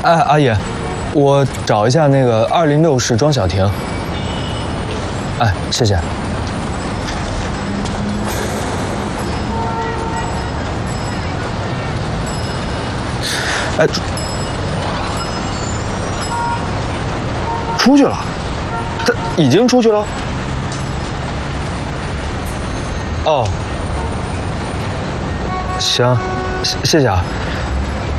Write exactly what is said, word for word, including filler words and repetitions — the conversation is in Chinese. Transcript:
哎，阿姨，我找一下那个二零六室庄小婷。哎，谢谢。哎，出去了，他已经出去了。哦，行，谢谢啊。